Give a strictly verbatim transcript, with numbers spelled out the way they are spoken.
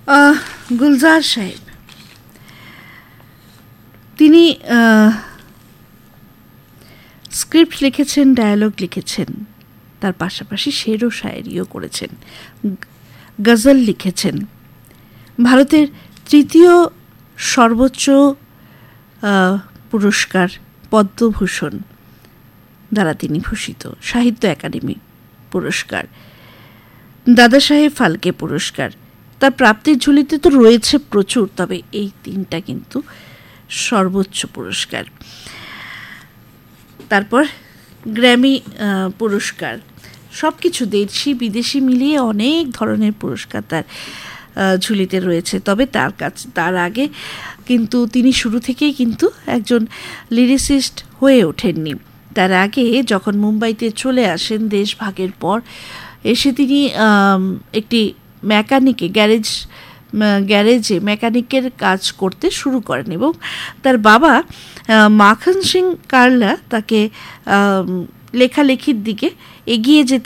গুলজার সাহেব, তিনি স্ক্রিপ্ট লিখেছেন, ডায়ালগ লিখেছেন, তার পাশাপাশি শের ও শায়েরিও করেছেন, গজল লিখেছেন। ভারতের তৃতীয় সর্বোচ্চ পুরস্কার পদ্মভূষণ দ্বারা তিনি ভূষিত, সাহিত্য একাডেমি পুরস্কার, দাদা সাহেব ফালকে পুরস্কার। তার প্রাপ্তির ঝুলিতে তো রয়েছে প্রচুর, তবে এই তিনটা কিন্তু সর্বোচ্চ পুরস্কার। তারপর গ্র্যামি পুরস্কার, সব কিছু দেশি বিদেশি মিলিয়ে অনেক ধরনের পুরস্কার তার ঝুলিতে রয়েছে। তবে তার কাছে তার আগে কিন্তু তিনি শুরু থেকেই কিন্তু একজন লিরিসিস্ট হয়ে ওঠেননি। তার আগে যখন মুম্বাইতে চলে আসেন দেশভাগের পর, এসে তিনি একটি মেকানিকে গ্যারেজ গ্যারেজে মেকানিকের কাজ করতে শুরু করেন এবং তার বাবা মাখন সিং কারলা তাকে লেখালেখির দিকে এগিয়ে যেতে